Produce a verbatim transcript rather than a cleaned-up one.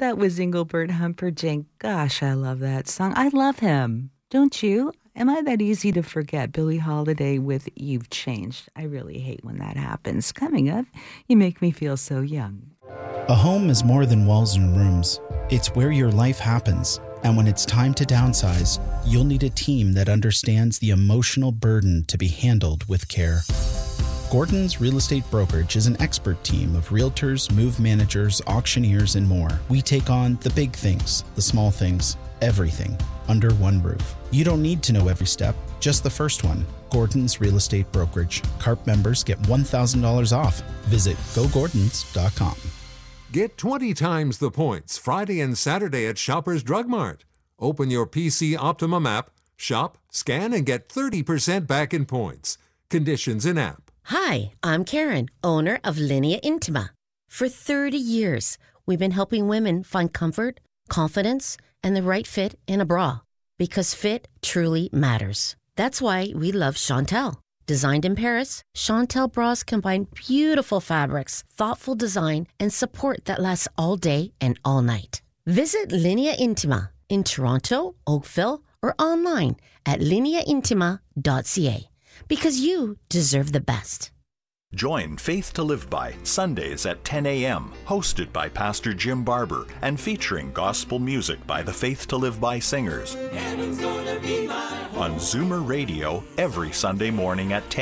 That was Engelbert Humperdinck. Gosh, I love that song. I love him. Don't you? Am I that easy to forget? Billie Holiday with You've Changed. I really hate when that happens. Coming up, you make me feel so young. A home is more than walls and rooms. It's where your life happens. And when it's time to downsize, you'll need a team that understands the emotional burden to be handled with care. Gordon's Real Estate Brokerage is an expert team of realtors, move managers, auctioneers, and more. We take on the big things, the small things, everything under one roof. You don't need to know every step, just the first one. Gordon's Real Estate Brokerage. C A R P members get one thousand dollars off. Visit go gordons dot com. Get twenty times the points Friday and Saturday at Shoppers Drug Mart. Open your P C Optimum app, shop, scan, and get thirty percent back in points. Conditions in app. Hi, I'm Karen, owner of Linea Intima. For thirty years, we've been helping women find comfort, confidence, and the right fit in a bra. Because fit truly matters. That's why we love Chantel. Designed in Paris, Chantel bras combine beautiful fabrics, thoughtful design, and support that lasts all day and all night. Visit Linea Intima in Toronto, Oakville, or online at linea intima dot c a. Because you deserve the best. Join Faith to Live By Sundays at ten a.m., hosted by Pastor Jim Barber and featuring gospel music by the Faith to Live By singers. On Zoomer Radio every Sunday morning at ten.